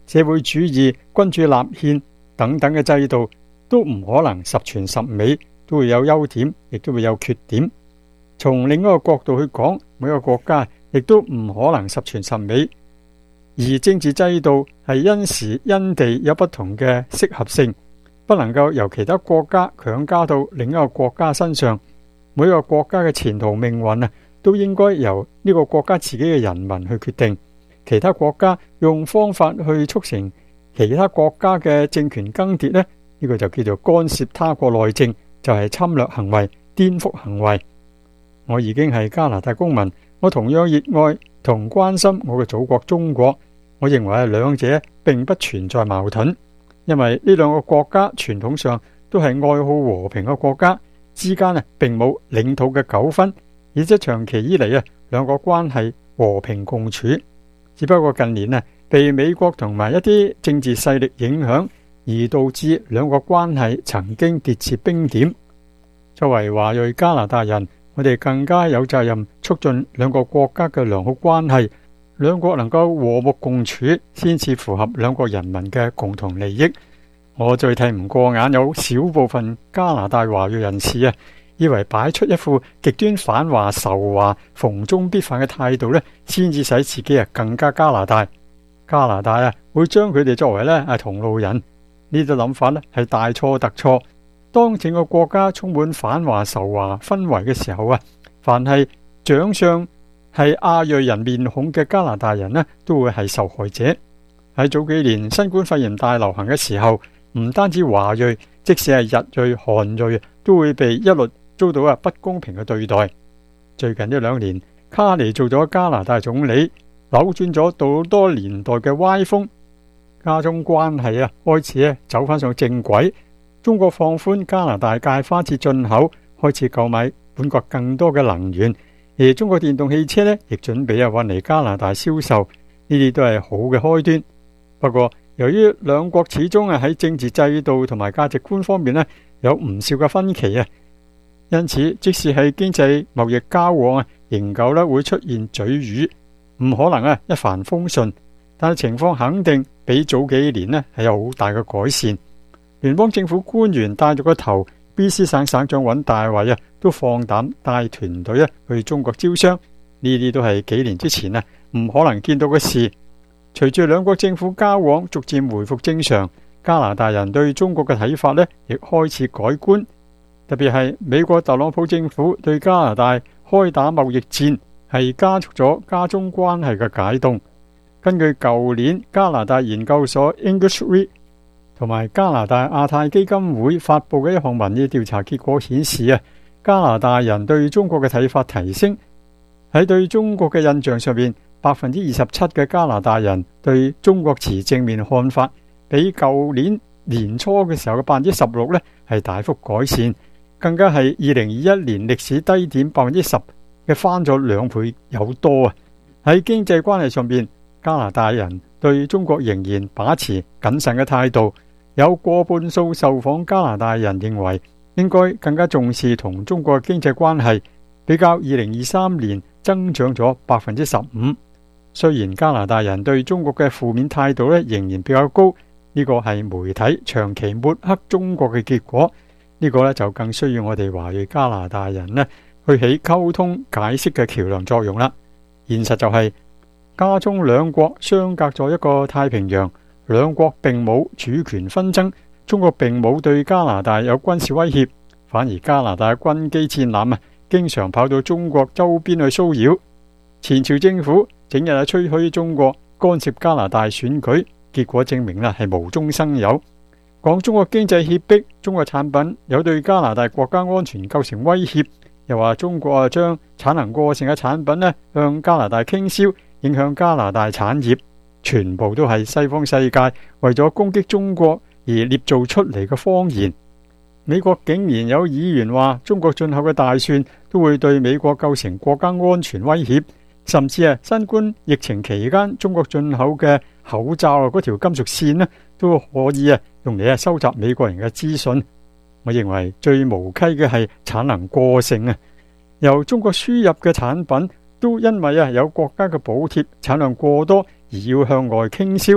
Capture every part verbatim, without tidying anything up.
社會主義、君主立憲等等嘅制度都唔可能十全十美，都會有優點，亦都會有缺點。從另一個角度去講，每一個國家亦都唔可能十全十美，而政治制度係因時因地有不同嘅適合性，不能夠由其他國家強加到另一個國家身上。每一個國家嘅前途命運啊，都應該由呢個國家自己嘅人民去決定。其他國家用方法去促成其他國家嘅政權更迭呢，呢個就叫做干涉他國內政，就係侵略行為、顛覆行為。我已經係加拿大公民，我同樣熱愛同關心我嘅祖國中國。我認為兩者並不存在矛盾，因為呢兩個國家傳統上都係愛好和平嘅國家，之間啊並冇領土嘅糾紛，而且長期以嚟啊兩個關係和平共處。只不過近年啊被美國同埋一啲政治勢力影響，而導致兩個關係曾經跌至冰點。作為華裔加拿大人，我哋更加有責任促進兩個國家嘅良好關係，兩國能夠和睦共處，先至符合兩國人民嘅共同利益。我最睇唔過眼有少部分加拿大華裔人士啊，以為擺出一副極端反華仇華、逢中必反嘅態度呢，先至使自己啊更加加拿大。加拿大啊會將佢哋作為呢係同路人，呢種諗法呢係大錯特錯。當整個國家充滿反華仇華氛圍嘅時候啊，凡係長相係亞裔人面孔嘅加拿大人呢，都會係受害者。喺早幾年新冠肺炎大流行嘅時候，唔單止華裔，即使係日裔、韓裔，都會被一律遭到啊不公平嘅對待。最近一兩年，卡尼做咗加拿大總理，扭轉咗好多年代嘅歪風，加中關係啊開始咧走翻上正軌。中國放寬加拿大芥花節進口，開始購買本國更多嘅能源，而中國電動汽車呢亦準備啊運嚟加拿大銷售，呢啲都係好嘅開端。不過由於兩國始終係喺政治制度同埋價值觀方面呢有唔少嘅分歧啊，因此即使係經濟貿易交往啊，仍舊咧會出現嘴語，唔可能啊一帆風順。但係情況肯定比早幾年呢係有好大嘅改善。聯邦政府官員帶住個頭 ，B C 省省長尹大偉啊，都放膽帶團隊啊去中國招商，呢啲都係幾年之前啊唔可能見到嘅事。隨住兩國政府交往逐漸回復正常，加拿大人對中國嘅睇法呢亦開始改觀。特別係美國特朗普政府對加拿大開打貿易戰，係加速咗加中關係嘅解凍。根據舊年加拿大研究所 English Read 同埋加拿大亞太基金會發布嘅一項民意調查結果顯示啊，加拿大人對中國嘅睇法提升。喺對中國嘅印象上面，百分之二十七嘅加拿大人對中國持正面看法，比舊年年初嘅時候嘅百分之十六呢係大幅改善，更加係二零二一年歷史低點百分之十嘅翻咗兩倍有多啊！喺經濟關係上面，加拿大人對中國仍然把持謹慎嘅態度。有過半數受訪加拿大人認為應該更加重視同中國經濟關係，比較二零二三年增長咗百分之十五。雖然加拿大人對中國嘅負面態度咧仍然比較高，呢個係媒體長期抹黑中國嘅結果。呢個咧就更需要我哋華裔加拿大人咧去起溝通解釋嘅橋樑作用啦。現實就係加中兩國相隔咗一個太平洋。兩國並冇主權紛爭，中國並冇對加拿大有軍事威脅，反而加拿大軍機戰艦啊，經常跑到中國周邊去騷擾。前朝政府整日啊吹噓中國干涉加拿大選舉，結果證明啦係無中生有。講中國經濟脅迫，中國產品有對加拿大國家安全構成威脅，又話中國啊將產能過剩嘅產品呢向加拿大傾銷，影響加拿大產業。全部都係西方世界為咗攻擊中國而捏造出嚟嘅謊言。美國竟然有議員話中國進口嘅大蒜都會對美國構成國家安全威脅，甚至啊新冠疫情期間中國進口嘅口罩啊嗰條金屬線呢都可以啊用嚟啊收集美國人嘅資訊。我認為最無稽嘅係產能過剩啊，由中國輸入嘅產品都因為啊有國家嘅補貼產量過多而要向外傾銷，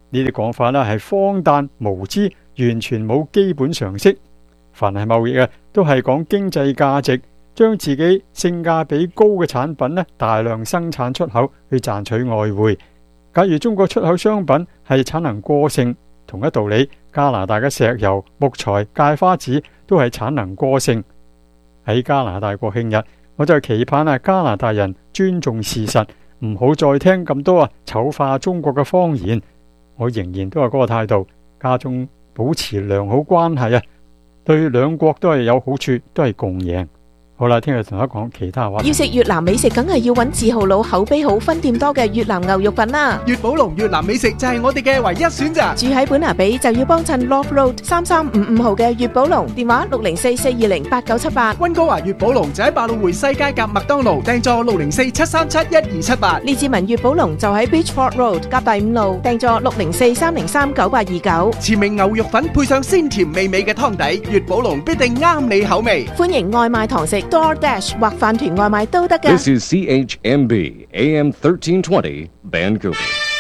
呢啲講法呢係荒誕無知，完全冇基本常識。凡係貿易啊，都係講經濟價值，將自己性價比高嘅產品呢大量生產出口去賺取外匯。假如中國出口商品係產能過剩，同一道理，加拿大嘅石油、木材、芥花籽都係產能過剩。喺加拿大國慶日，我就期盼啊加拿大人尊重事實，唔好再聽咁多啊醜化中國嘅謊言。我仍然都係嗰個態度，加中保持良好關係啊，對兩國都係有好處，都係共贏。好啦，聽日同大家講其他話。 要食越南美食，梗係要揾字號佬口碑好、分店多嘅越南牛肉粉啦。 粵寶龍越南美食就係我哋嘅唯一選擇。 住喺本拿比就要幫襯 Love Road 三三五五號嘅粵寶龍，電話六零四四二零八九七八。 溫哥華粵寶龍就喺百老匯西街夾麥當勞，訂座六零四七三七一二七八。 列治文粵寶龍就喺 Beachford Road 夾第五路，訂座六零四三零三九八二九。 前明牛肉粉配上鮮甜美美嘅湯底，粵寶龍必定啱你口味。 歡迎外賣堂食 DoorDash 或飯團外賣都得㗎。 This is C H M B A M thirteen twenty Vancouver。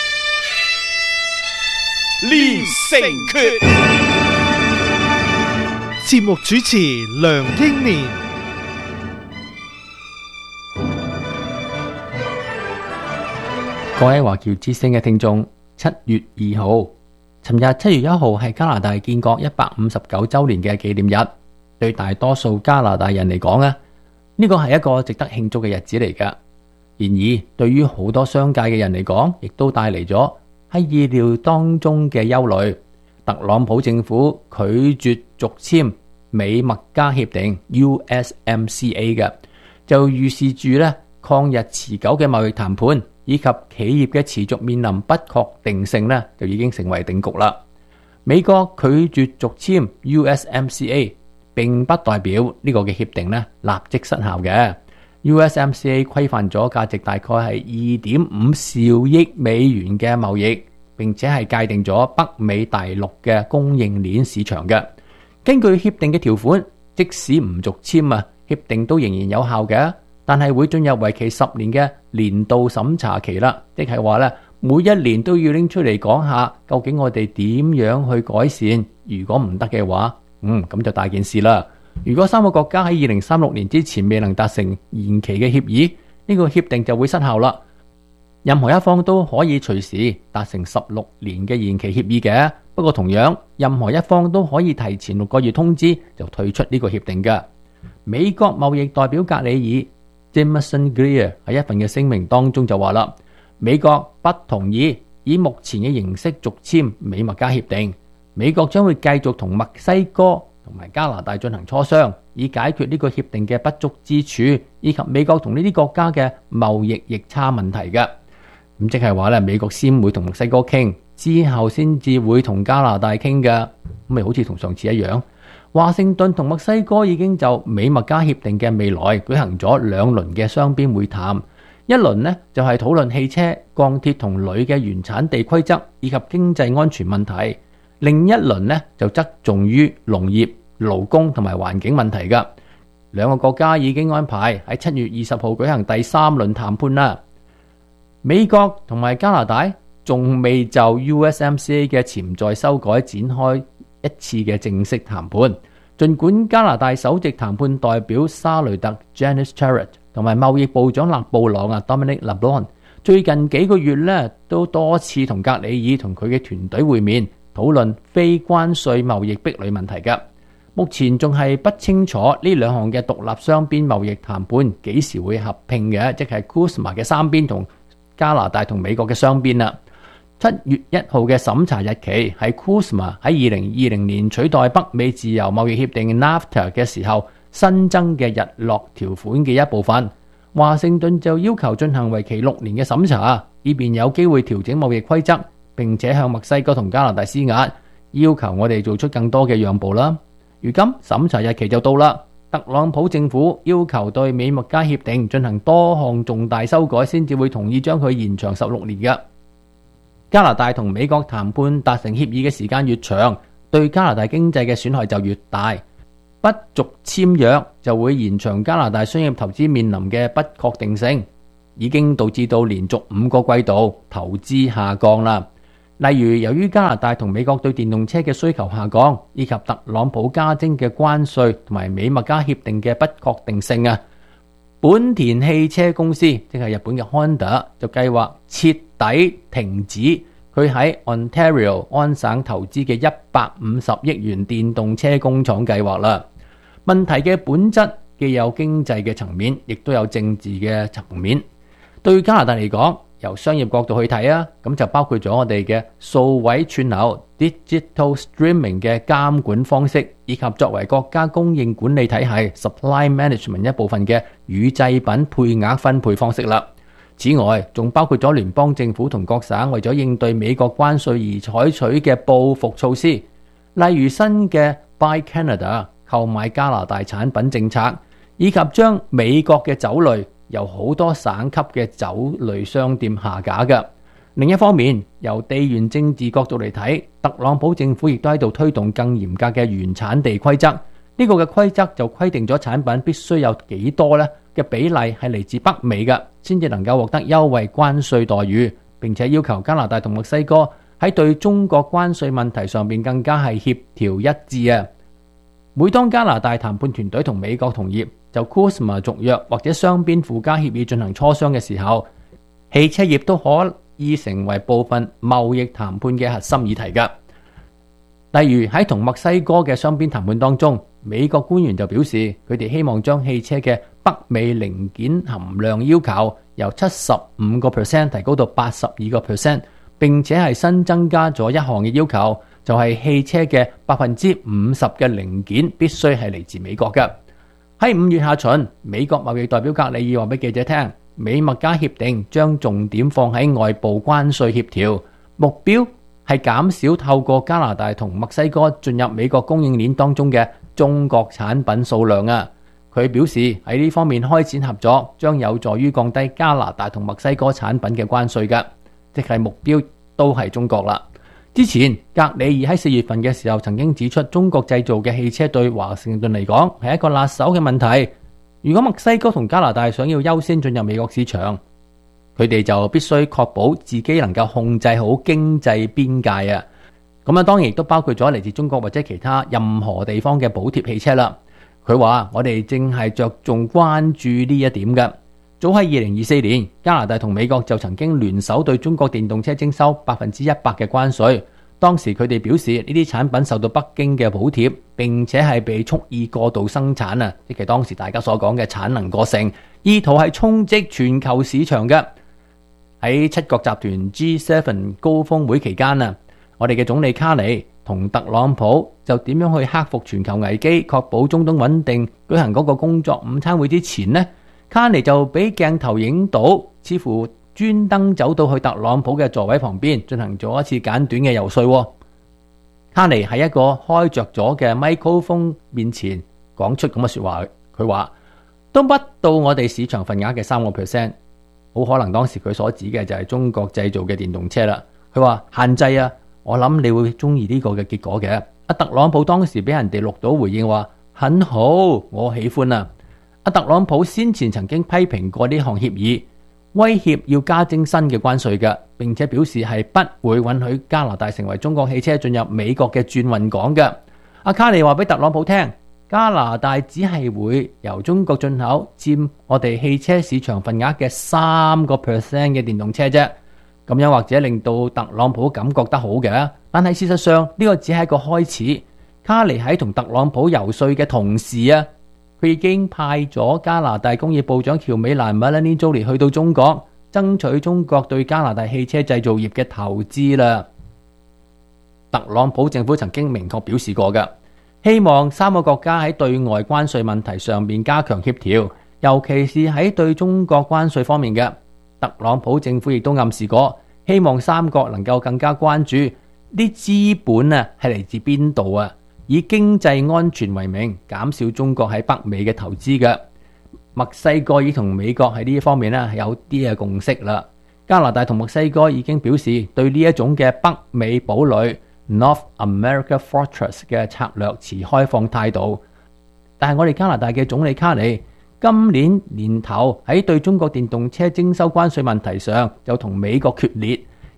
連城訣，節目主持梁英年。 各位華僑之聲嘅聽眾，七月二號，尋日七月一號係加拿大建國一百五十九週年嘅紀念日。對大多數加拿大人嚟講啊，呢個係一個值得慶祝嘅日子嚟㗎。然而，對於好多商界嘅人嚟講，亦都帶嚟咗喺意料當中嘅憂慮。特朗普政府拒絕續簽美墨加協定 U S M C A 嘅，就預示住咧抗日持久嘅貿易談判以及企業嘅持續面臨不確定性咧，就已經成為定局啦。美國拒絕續簽 U S M C A，並不代表呢個嘅協定咧立即失效嘅。U S M C A 規範咗價值大概係二點五兆億美元嘅貿易，並且係界定咗北美大陸嘅供應鏈市場嘅。根據協定嘅條款，即使唔續簽啊，協定都仍然有效嘅，但係會進入為期十年嘅年度審查期啦，即係話咧每一年都要拎出嚟講下，究竟我哋點樣去改善。如果唔得嘅話，嗯，咁就大件事啦。如果三個國家喺二零三六年之前未能達成延期嘅協議，呢個協定就會失效啦。任何一方都可以隨時達成十六年嘅延期協議嘅，不過同樣任何一方都可以提前六個月通知就退出呢個協定嘅。美國貿易代表格里爾 Jameson Greer 喺一份嘅聲明當中就話啦，美國不同意以目前嘅形式續簽美墨加協定，美國將會繼續同墨西哥同埋加拿大進行磋商，以解決呢個協定嘅不足之處，以及美國同呢啲國家嘅貿易逆差問題嘅。咁即係話咧，美國先會同墨西哥傾，之後先至會同加拿大傾嘅。咁咪好似同上次一樣，華盛頓同墨西哥已經就美墨加協定嘅未來舉行咗兩輪嘅雙邊會談。一輪呢就係討論汽車、鋼鐵同鋁嘅原產地規則以及經濟安全問題，另一輪呢就側重於農業、勞工同埋環境問題㗎。兩個國家已經安排喺七月二十號舉行第三輪談判啦。美國同埋加拿大仲未就 U S M C A 嘅潛在修改展開一次嘅正式談判。儘管加拿大首席談判代表沙雷特 Janice Charrett 同埋貿易部長勒布朗啊 Dominic LeBlanc 最近幾個月咧都多次同格里爾同佢嘅團隊會面，討論非關稅貿易壁壘問題嘅。目前仲係不清楚呢兩項嘅獨立雙邊貿易談判幾時會合併嘅，即係 C U S M A 嘅三邊同加拿大同美國嘅雙邊啦。七月一號嘅審查日期係 C U S M A 喺二零二零年取代北美自由貿易協定 NAFTA 嘅時候新增嘅日落條款嘅一部分。華盛頓就要求進行為期六年嘅審查，以便有機會調整貿易規則，並且向墨西哥同加拿大施壓，要求我哋做出更多嘅讓步啦。如今審查日期就到啦，特朗普政府要求對美墨加協定進行多項重大修改，先至會同意將佢延長十六年嘅。加拿大同美國談判達成協議嘅時間越長，對加拿大經濟嘅損害就越大。不續簽約就會延長加拿大商業投資面臨嘅不確定性，已經導致到連續五個季度投資下降啦。 例如由於加拿大同美國對電動車嘅需求下降，以及特朗普加徵嘅關稅同埋美墨加協定嘅不確定性啊，本田汽車公司即係日本嘅 Honda 就計劃徹底停止佢喺 Ontario 安省投資嘅一百五十億元電動車工廠計劃啦。問題嘅本質既有經濟嘅層面，亦都有政治嘅層面。對加拿大嚟講，由商業角度去睇啊，咁就包括咗我哋嘅數位串流 digital streaming 嘅監管方式，以及作為國家供應管理體系 supply management 一部分嘅乳製品配額分配方式啦。此外，仲包括咗聯邦政府同各省為咗應對美國關稅而採取嘅報復措施，例如新嘅 Buy Canada 購買加拿大產品政策，以及將美國嘅酒類由好多省級嘅酒類商店下架嘅。另一方面，由地緣政治角度嚟睇，特朗普政府亦都喺度推動更嚴格嘅原產地規則。呢個嘅規則就規定咗產品必須有幾多呢嘅比例係嚟自北美嘅，先至能夠獲得優惠關稅待遇，並且要求加拿大同墨西哥喺對中國關稅問題上面更加係協調一致啊！每當加拿大談判團隊同美國同業就 C U S M A 續約或者雙邊附加協議進行磋商嘅時候，汽車業都可以成為部分貿易談判嘅核心議題㗎。例如喺同墨西哥嘅雙邊談判當中，美國官員就表示佢哋希望將汽車嘅北美零件含量要求由七十五個 percent 提高到八十二個 percent， 並且係新增加咗一項嘅要求，就係汽車嘅百分之五十嘅零件必須係嚟自美國嘅。喺五月下旬，美國貿易代表格里爾話俾記者聽，美墨加協定將重點放喺外部關稅協調，目標係減少透過加拿大同墨西哥進入美國供應鏈當中嘅中國產品數量啊。佢表示喺呢方面開展合作，將有助於降低加拿大同墨西哥產品嘅關稅嘅，即係目標都係中國啦。之前格里爾喺四月份嘅時候曾經指出，中國製造嘅汽車對華盛頓嚟講係一個辣手嘅問題。如果墨西哥同加拿大想要優先進入美國市場，佢哋就必須確保自己能夠控制好經濟邊界啊。咁啊，當然亦都包括咗嚟自中國或者其他任何地方嘅補貼汽車啦。佢話我哋正係着重關注呢一點嘅。早喺二零二四年，加拿大同美國就曾經聯手對中國電動車徵收百分之一百嘅關稅。當時佢哋表示呢啲產品受到北京嘅補貼，並且係被蓄意過度生產啊，即係當時大家所講嘅產能過剩，意圖係衝擊全球市場嘅。喺七國集團 G 七 高峰會期間啊，我哋嘅總理卡尼同特朗普就點樣去克服全球危機，確保中東穩定，舉行嗰個工作午餐會之前呢，卡尼就俾鏡頭影到，似乎專登走到去特朗普嘅座位旁邊，進行咗一次簡短嘅游說。卡尼喺一個開着咗嘅麥克風面前講出咁嘅說話，佢話都不到我哋市場份額嘅三個 percent， 好可能當時佢所指嘅就係中國製造嘅電動車啦。佢話限制啊，我諗你會中意呢個嘅結果嘅。阿特朗普當時俾人哋錄到回應話很好，我喜歡啊。阿特朗普先前曾經批評過呢項協議，威脅要加徵新嘅關稅嘅，並且表示係不會允許加拿大成為中國汽車進入美國嘅轉運港嘅。阿卡尼話俾特朗普聽，加拿大只係會由中國進口佔我哋汽車市場份額嘅三個 percent 嘅電動車啫。咁樣或者令到特朗普感覺得好嘅，但係事實上呢個只係一個開始。卡尼喺同特朗普游說嘅同時啊，佢已經派咗加拿大工業部長喬美蘭 Melanie Joly 去到中國，爭取中國對加拿大汽車製造業嘅投資啦。特朗普政府曾經明確表示過嘅，希望三個國家喺對外關稅問題上面加強協調，尤其是喺對中國關稅方面嘅。特朗普政府亦都暗示過，希望三國能夠更加關注啲資本啊係嚟自邊度啊，以經濟安全為名，減少中國喺北美嘅投資嘅。墨西哥已同美國喺呢一方面咧有啲嘅共識啦。加拿大同墨西哥已經表示對呢一種嘅北美堡壘 North America Fortress 嘅策略持開放態度。但係我哋加拿大嘅總理卡尼今年年頭喺對中國電動車徵收關稅問題上就同美國決裂，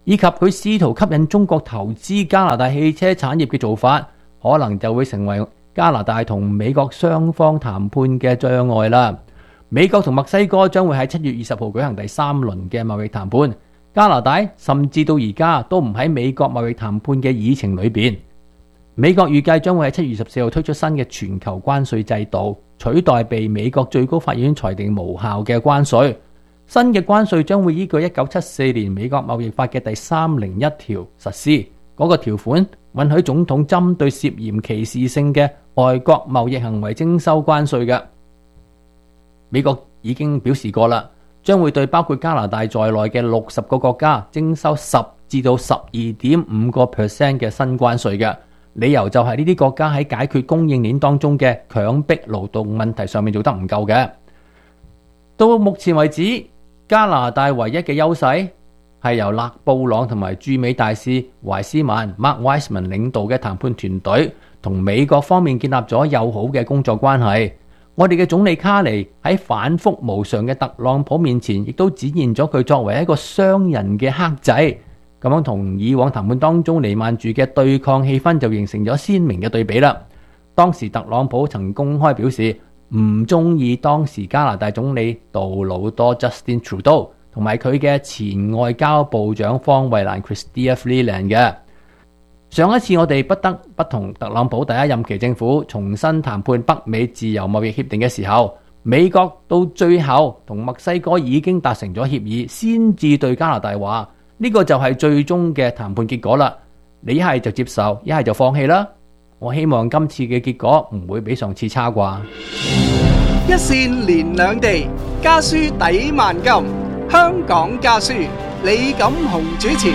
以及佢試圖吸引中國投資加拿大汽車產業嘅做法，可能就會成為加拿大同美國雙方談判嘅障礙啦。美國同墨西哥將會喺七月二十號舉行第三輪嘅貿易談判，加拿大甚至到而家都唔喺美國貿易談判嘅議程裏邊。美國預計將會喺七月二十四號推出新嘅全球關稅制度，取代被美國最高法院裁定無效嘅關稅。新嘅關稅將會依據一九七四年美國貿易法嘅第三零一條實施，嗰、那個條款允許總統針對涉嫌歧視性嘅外國貿易行為徵收關稅嘅。美國已經表示過啦，將會對包括加拿大在內嘅六十個國家徵收十至到十二點五個 percent 嘅新關稅嘅。理由就係呢啲國家喺解決供應鏈當中嘅強迫勞動問題上面做得唔夠嘅。到目前為止，加拿大唯一嘅優勢係由勒布朗同埋駐美大使懷斯曼 Mark Wiseman 領導嘅談判團隊同美國方面建立咗友好嘅工作關係。我哋嘅總理卡尼喺反覆無常嘅特朗普面前，亦都展現咗佢作為一個商人嘅克制。咁樣同以往談判當中瀰漫住嘅對抗氣氛就形成咗鮮明嘅對比啦。當時特朗普曾公開表示唔中意當時加拿大總理杜魯多 Justin Trudeau 同埋佢嘅前外交部長方慧蘭 Chrystia Freeland 嘅。上一次我哋不得不同特朗普第一任期政府重新談判北美自由貿易協定嘅時候，美國到最後同墨西哥已經達成咗協議，先至對加拿大話呢個就係最終嘅談判結果啦。你一係就接受，一係就放棄啦。我希望今次嘅結果唔會比上次差啩。 一線連兩地，家書抵萬金。香港家書，李錦雄主持。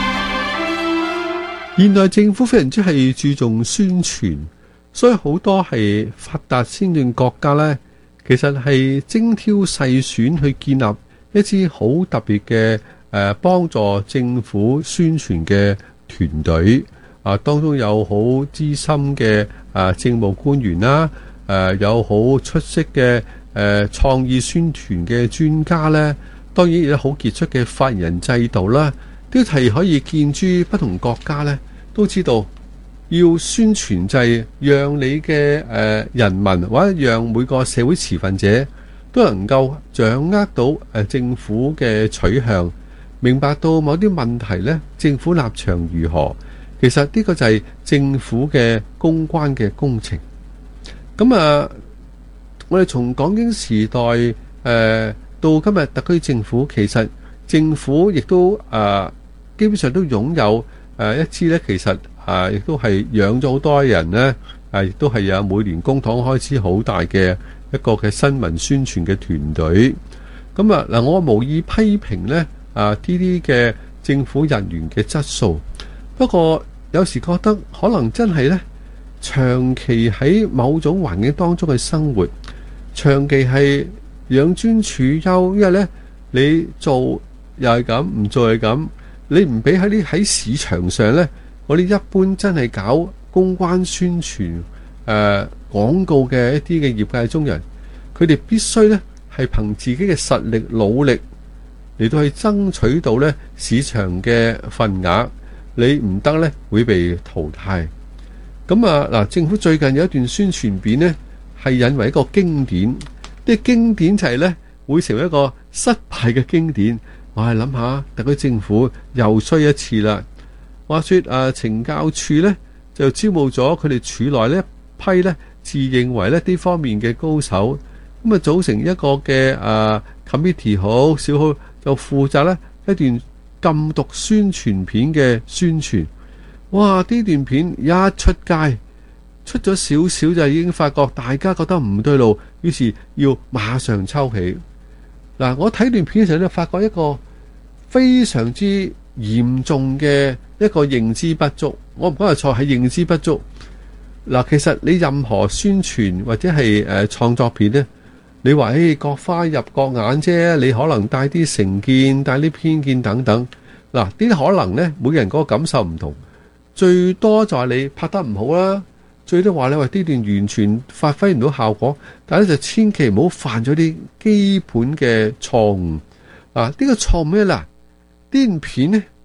現代政府非常之係注重宣傳，所以好多係發達先進國家呢，其實係精挑細選去建立一支好特別嘅誒幫助政府宣傳嘅團隊啊，當中有好資深嘅啊政務官員啦，誒、啊、有好出色嘅誒創意宣傳嘅專家呢，當然亦都好傑出嘅發言人制度啦，都係可以見諸不同國家呢，都知道要宣傳就係讓你嘅誒人民或者讓每個社會持份者都能夠掌握到誒政府嘅取向，明白到某啲問題呢，政府立場如何。其實呢個就係政府嘅公關嘅工程。咁啊，我哋從港英時代誒、呃、到今日特區政府，其實政府亦都誒、呃、基本上都擁有誒、呃、一支呢，其實誒亦都係養咗好多人呢，誒亦都係有每年公帑開支好大嘅一個嘅新聞宣傳嘅團隊。咁啊嗱，我無意批評呢啊呢啲嘅政府人員嘅質素，不過有時覺得可能真係呢，長期喺某種環境當中嘅生活，長期係養尊處優，因為呢，你做又係咁，唔做係咁，你唔俾喺啲喺市場上呢，我哋一般真係搞公關宣傳誒、呃、廣告嘅一啲嘅業界中人，佢哋必須呢係憑自己嘅實力努力嚟到去爭取到呢市場嘅份額，你唔得呢會被淘汰。咁啊嗱，政府最近有一段宣傳片呢係引為一個經典，呢個經典就係呢會成為一個失敗嘅經典。我係諗下特區政府又衰一次啦。話說啊，懲教處呢就招募咗佢哋處內呢一批呢自認為呢呢方面嘅高手，咁啊組成一個嘅啊 committee 好少好，就負責呢一段禁毒宣傳片嘅宣傳。哇！呢段片一出街，出咗少少就已經發覺大家覺得唔對路，於是要馬上抽起。嗱，我睇段片嘅時候咧，發覺一個非常之嚴重嘅一個認知不足。我唔講係錯，係認知不足。嗱，其實你任何宣傳或者係誒創作片呢，你話誒各花入各眼啫，你可能帶啲成見、帶啲偏見等等。嗱，呢啲可能呢，每個人嗰個感受唔同。最多就係你拍得唔好啦，最多話你話呢段完全發揮唔到效果，但係咧就千祈唔好犯咗啲基本嘅錯誤。啊，呢個錯誤咩啦？呢段片呢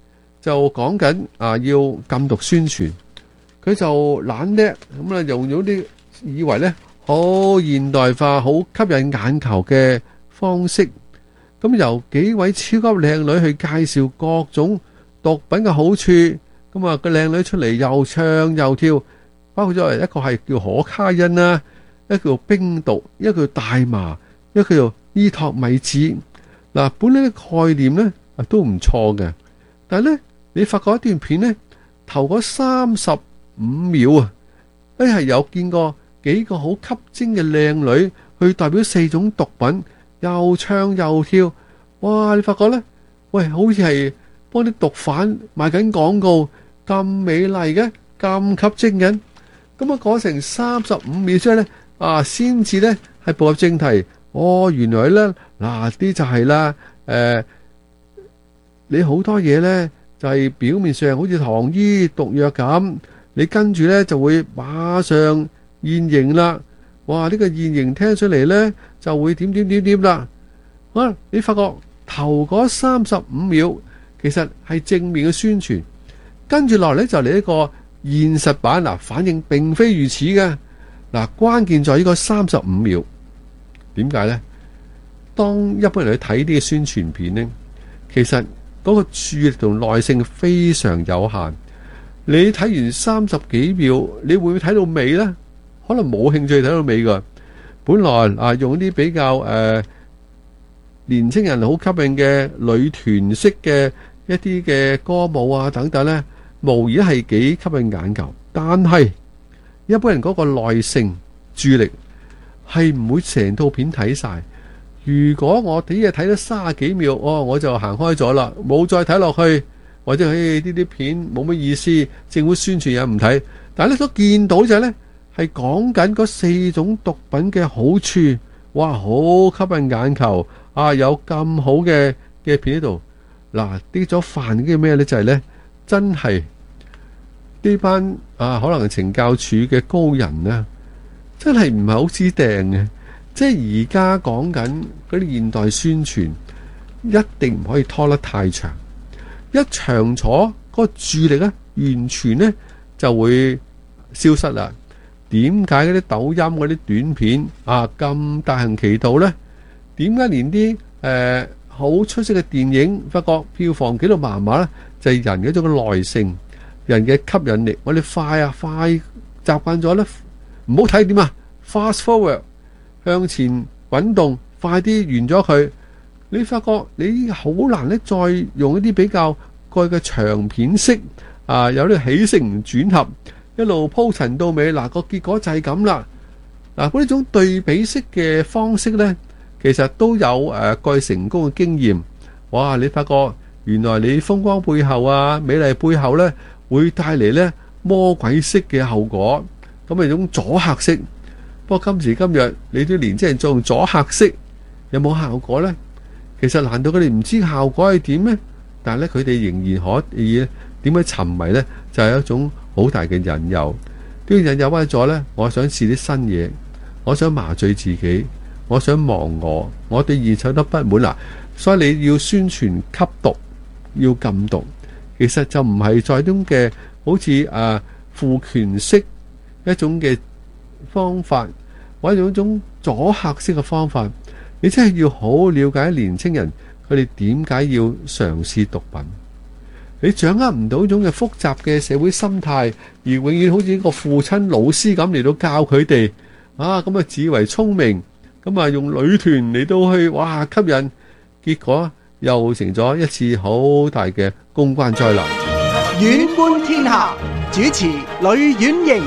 就講緊啊要禁毒宣傳，佢就懶叻咁啊，用咗啲以為咧好現代化、好吸引眼球嘅方式，咁由幾位超級靚女去介紹各種毒品嘅好處，咁啊個靚女出嚟又唱又跳，包括咗一個係叫可卡因啦，一個叫冰毒，一個叫大麻，一個叫伊托米子。嗱，本來嘅概念咧啊都唔錯嘅，但係咧你發覺一段片咧頭嗰三十五秒啊，都係有見過幾個好吸睛嘅靚女去代表四種毒品，又唱又跳，哇！你發覺咧，喂，好似係幫啲毒販賣緊廣告，咁美麗嘅，咁吸睛嘅，咁啊講成三十五秒之後咧，啊，先至咧係步入正題。哦，原來咧嗱啲就係啦，誒，你好多嘢咧就係表面上好似糖衣毒藥咁，你跟住咧就會馬上現形啦。哇！呢個現形聽出嚟咧就會點點點點啦。啊，你發覺頭嗰三十五秒其實係正面嘅宣傳，跟住落嚟就嚟一個現實版嗱，反應並非如此嘅。嗱，關鍵在呢個三十五秒。點解呢？當一般人去睇啲嘅宣傳片呢，其實嗰個注意力同耐性非常有限。你睇完三十幾秒，你會唔會睇到尾呢？可能冇興趣睇到尾噶。本來啊，用啲比較誒、呃、年青人好吸引嘅女團式嘅一啲嘅歌舞啊等等呢，無疑係幾吸引眼球。但係一般人嗰個耐性、注意力係唔會成套片睇晒。如果我啲嘢睇咗三十幾秒，哦，我就行開咗啦，冇再睇落去，或者誒呢啲片冇乜意思，政府宣傳又唔睇。但係咧所見到就係咧，係講緊嗰四種毒品嘅好處，哇，好吸引眼球啊！有咁好嘅嘅片喺度，嗱，啲咗飯嘅咩咧？就係咧，真係呢班啊，可能懲教署嘅高人啊。真係唔係好知定嘅，即係而家講緊嗰啲現代宣傳，一定唔可以拖得太長。一長咗，嗰個注意力咧，完全咧就會消失啦。點解嗰啲抖音嗰啲短片啊咁大行其道呢？點解連啲誒好出色嘅電影，發覺票房紀錄麻麻咧？就係人嘅一種耐性，人嘅吸引力。我哋快啊快，習慣咗咧。唔好睇點啊 ，fast forward 向前滾動，快啲完咗佢。你發覺你好難咧，再用一啲比較過嘅長片式啊，有啲起承轉合，一路鋪陳到尾。嗱，個結果就係咁啦。嗱，嗰呢種對比式嘅方式呢，其實都有誒過去成功嘅經驗。哇！你發覺原來你風光背後啊，美麗背後呢，會帶嚟呢魔鬼式嘅後果。咁係種阻嚇式，不過今時今日你啲年輕人做阻嚇式有冇效果呢？其實難道佢哋唔知效果係點咩？但係咧，佢哋仍然可以點樣沉迷呢？就係一種好大嘅引誘。呢個引誘屈咗呢，我想試啲新嘢，我想麻醉自己，我想忘我，我對現實都不滿啦。所以你要宣傳吸毒，要禁毒，其實就唔係在種嘅好似誒父權式一種嘅方法，或者一種阻嚇式嘅方法。你真係要好好了解年青人佢哋點解要嘗試毒品。你掌握唔到呢種嘅複雜嘅社會心態，而永遠好似一個父親老師咁嚟到教佢哋啊，咁啊自以為聰明，咁啊用女團嚟到去哇吸引，結果又成咗一次好大嘅公關災難。 遠觀天下，主持呂婉瑩。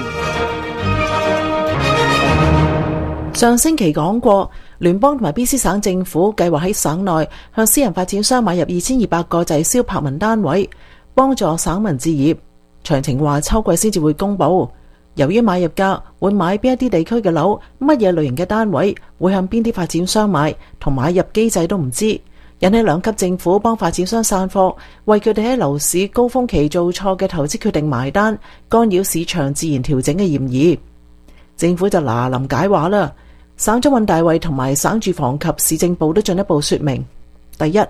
上星期講過，聯邦同埋 B C 省政府計劃喺省內向私人發展商買入二千二百個滯銷柏文單位，幫助省民置業。詳情話秋季先至會公布。由於買入價會買邊一啲地區嘅樓，乜嘢類型嘅單位會向邊啲發展商買，同買入機制都唔知，引起兩級政府幫發展商散貨，為佢哋喺樓市高峰期做錯嘅投資決定埋單，干擾市場自然調整嘅嫌疑。政府就嗱臨解話啦。省長尹大衛同埋省住房及市政部都進一步說明：第一，呢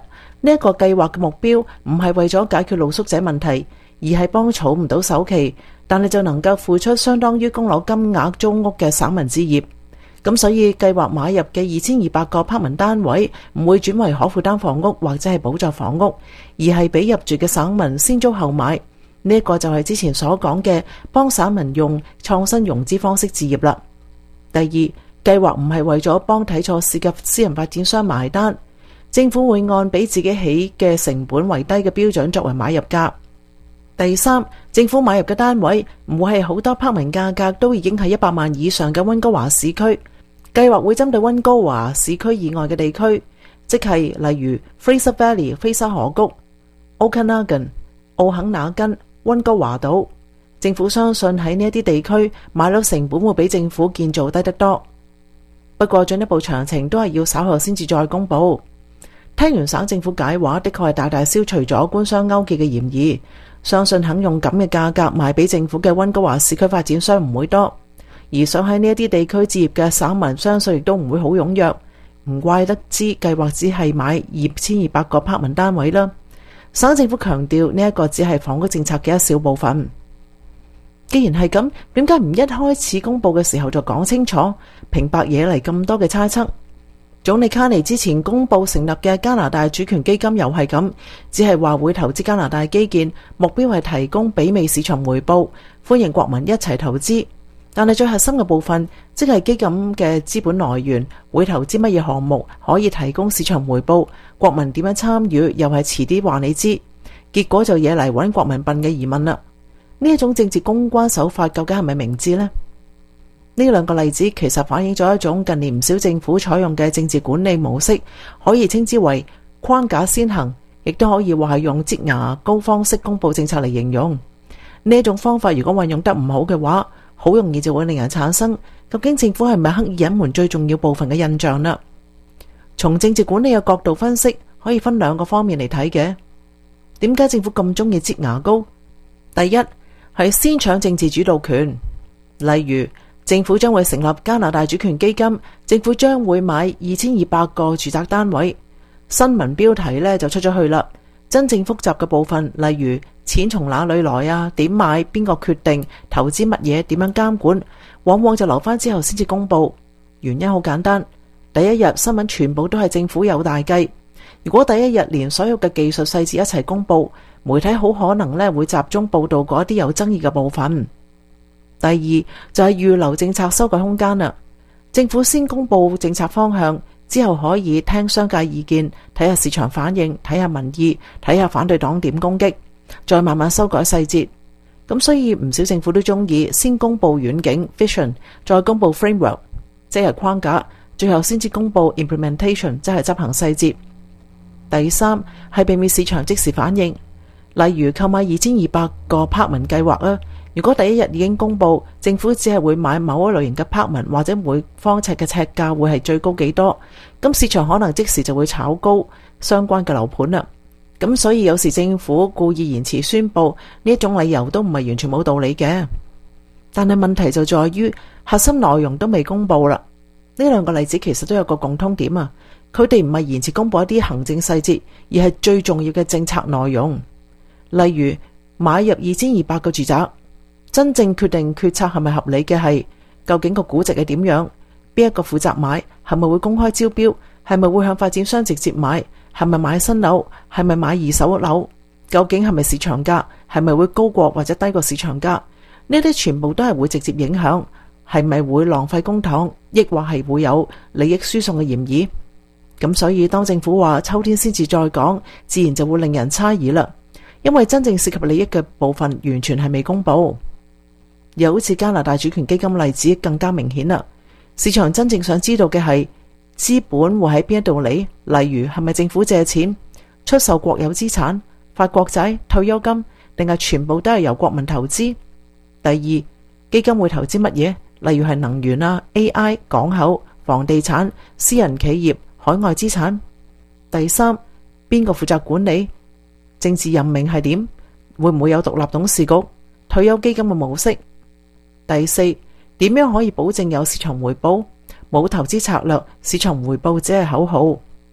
呢一個計劃嘅目標唔係為咗解決露宿者問題，而係幫儲唔到首期，但係就能夠付出相當於供樓金額租屋嘅省民置業。咁所以計劃買入嘅二千二百個柏文單位唔會轉為可負擔房屋或者係補助房屋，而係俾入住嘅省民先租後買。呢、這、一個就係之前所講嘅幫省民用創新融資方式置業啦。第二，計劃唔係為咗幫睇錯市嘅私人發展商埋單，政府會按比自己起嘅成本為低嘅標準作為買入價。第三，政府買入嘅單位唔會係好多柏文價格都已經係一百萬以上嘅溫哥華市區，計劃會針對溫哥華市區以外嘅地區，即係例如 Fraser Valley 菲沙河谷、Okanagan 奧肯納根、溫哥華島。政府相信喺呢一啲地區買樓成本會比政府建造低得多。不過進一步詳情都係要稍後先至再公布。聽完省政府解話，的確係大大消除咗官商勾結嘅嫌疑。相信肯用咁嘅價格賣俾政府嘅溫哥華市區發展商唔會多，而想喺呢一啲地區置業嘅省民相信亦都唔會好踴躍。唔怪得知計劃只係買二千二百個柏文單位啦。省政府強調呢一個只係房屋政策嘅一小部分。既然係咁，點解唔一開始公布嘅時候就講清楚，平白惹嚟咁多嘅猜測？總理卡尼之前公布成立嘅加拿大主權基金又係咁，只係話會投資加拿大基建，目標係提供媲美市場回報，歡迎國民一齊投資。但係最核心嘅部分，即係基金嘅資本來源，會投資乜嘢項目，可以提供市場回報，國民點樣參與，又係遲啲話你知。結果就惹嚟搵國民笨嘅疑問啦。呢一種政治公關手法究竟係咪明智呢？呢兩個例子其實反映咗一種近年唔少政府採用嘅政治管理模式，可以稱之為框架先行，亦都可以話係用擠牙膏方式公布政策嚟形容。呢一種方法如果運用得唔好嘅話，好容易就會令人產生究竟政府係咪刻意隱瞞最重要部分嘅印象啦。從政治管理嘅角度分析，可以分兩個方面嚟睇嘅。點解政府咁中意擠牙膏？第一係先搶政治主導權，例如政府將會成立加拿大主權基金，政府將會買二千二百個住宅單位。新聞標題呢就出咗去啦。真正複雜嘅部分，例如錢從哪裏來啊，點買，邊個決定，投資乜嘢，點樣監管，往往就留翻之後先至公布。原因好簡單，第一日新聞全部都係政府有大計。如果第一日連所有嘅技術細節一齊公布，媒體好可能咧會集中報道嗰啲有爭議嘅部分。第二就係預留政策修改空間啦。政府先公布政策方向，之後可以聽商界意見，睇下市場反應，睇下民意，睇下反對黨點攻擊，再慢慢修改細節。咁所以唔少政府都中意先公布遠景 vision， 再公布 framework， 即係框架，最後先至公布 implementation， 即係執行細節。第三係避免市場即時反應，例如購買二千二百個柏文計劃啊。如果第一日已經公布，政府只係會買某一類型嘅柏文，或者每方尺嘅尺價會係最高幾多，咁市場可能即時就會炒高相關嘅樓盤啦。咁所以有時政府故意延遲宣布，呢一種理由都唔係完全冇道理嘅。但係問題就在於核心內容都未公布啦。呢兩個例子其實都有個共通點啊，佢哋唔係延遲公布一啲行政細節，而係最重要嘅政策內容。例如買入二千二百個住宅，真正決定決策係咪合理嘅係究竟個估值係點樣，邊一個負責買，係咪會公開招標，係咪會向發展商直接買，係咪買新樓，係咪買二手樓，究竟係咪市場價，係咪會高過或者低過市場價，呢啲全部都係會直接影響係咪會浪費公帑，抑或係會有利益輸送嘅嫌疑。咁所以當政府話秋天先至再講，自然就會令人猜疑啦，因為真正涉及利益嘅部分完全係未公布。又好似加拿大主權基金例子更加明顯啦，市場真正想知道嘅係資本會喺邊一度嚟，例如係咪政府借錢出售國有資產、發國債、退休金，定係全部都係由國民投資？第二，基金會投資乜嘢？例如係能源啊、A I、港口、房地產、私人企業、海外資產。第三，邊個負責管理？政治任命係點？會唔會有獨立董事局？退休基金嘅模式？第四，點樣可以保證有市場回報？冇投資策略，市場回報只係口號。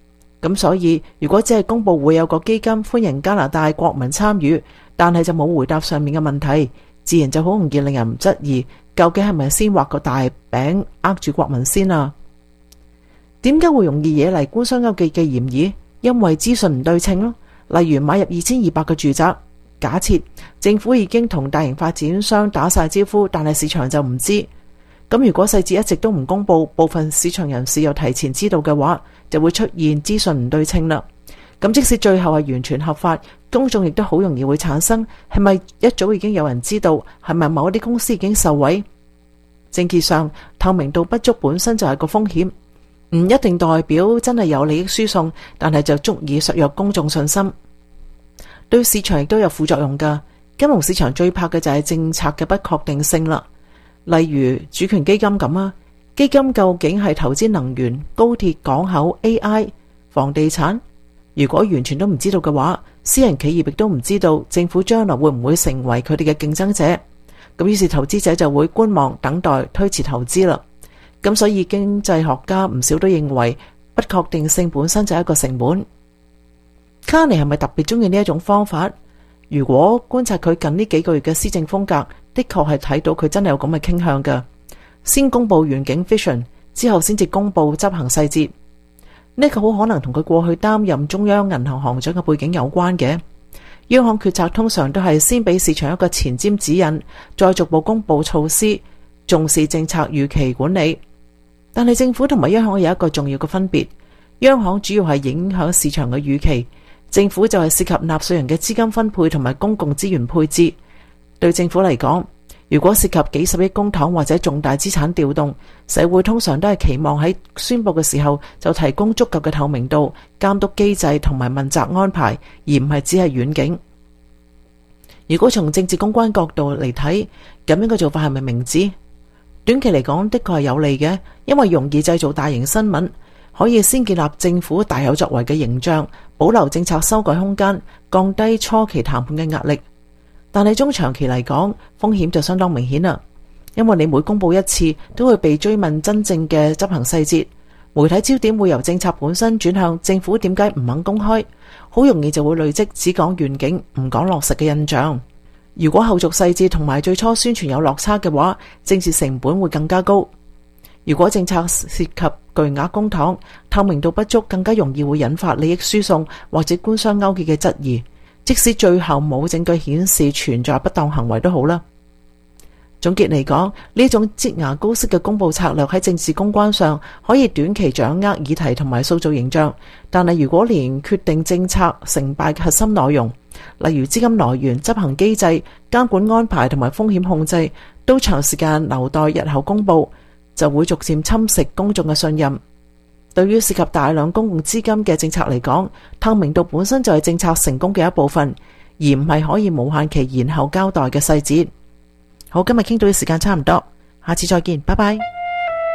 咁所以如果只係公佈會有個基金歡迎加拿大國民參與，但係就冇回答上面嘅問題，自然就好容易令人質疑，究竟係咪先畫個大餅呃住國民先啊？點解會容易惹嚟官商勾結嘅嫌疑？因為資訊唔對稱咯。例如買入二千二百個住宅，假設政府已經同大型發展商打晒招呼，但係市場就唔知。咁如果細節一直都唔公佈，部分市場人士又提前知道嘅話，就會出現資訊唔對稱啦。咁即使最後係完全合法，公眾亦都好容易會產生係咪一早已經有人知道，係咪某一啲公司已經受惠？政治上透明度不足本身就係個風險，唔一定代表真係有利益輸送，但係就足以削弱公眾信心。對市場亦都有副作用㗎。金融市場最怕嘅就係政策嘅不確定性啦。例如主權基金咁啊，基金究竟係投資能源、高鐵、港口、A I、房地產？如果完全都唔知道嘅話，私人企業亦都唔知道政府將來會唔會成為佢哋嘅競爭者。咁於是投資者就會觀望等待，推遲投資啦。咁所以經濟學家唔少都認為不確定性本身就係一個成本。卡尼係咪特別中意呢一種方法？如果觀察佢近呢幾個月嘅施政風格，的確係睇到佢真係有咁嘅傾向㗎。先公布願景 vision， 之後先至公布執行細節。呢個好可能同佢過去擔任中央銀行行長嘅背景有關嘅。央行決策通常都係先俾市場一個前瞻指引，再逐步公布措施，重視政策預期管理。但係政府同埋央行有一個重要嘅分別，央行主要係影響市場嘅預期，政府就係涉及納稅人嘅資金分配同埋公共資源配置。對政府嚟講，如果涉及幾十億公帑或者重大資產調動，社會通常都係期望喺宣佈嘅時候就提供足夠嘅透明度、監督機制同埋問責安排，而唔係只係遠景。如果從政治公關角度嚟睇，咁樣嘅做法係咪明智？短期嚟講的確係有利嘅，因為容易製造大型新聞，可以先建立政府大有作為嘅形象，保留政策修改空間，降低初期談判嘅壓力。但係中長期嚟講，風險就相當明顯啦，因為你每公布一次，都會被追問真正嘅執行細節，媒體焦點會由政策本身轉向政府點解唔肯公開，好容易就會累積只講願景唔講落實嘅印象。如果後續細節同埋最初宣傳有落差嘅話，政治成本會更加高。如果政策涉及巨額公帑，透明度不足，更加容易會引發利益輸送或者官商勾結嘅質疑。即使最後冇證據顯示存在不當行為都好啦。總結嚟講，呢種擠牙膏式嘅公佈策略喺政治公關上可以短期掌握議題同埋塑造形象，但係如果連決定政策成敗嘅核心內容，例如資金來源、執行機制、監管安排同埋風險控制，都長時間留待日後公佈，就會逐漸侵蝕公眾嘅信任。對於涉及大量公共資金嘅政策嚟講，透明度本身就係政策成功嘅一部分，而唔係可以無限期延後交代嘅細節。好，今日傾到嘅時間差唔多，下次再見，拜拜。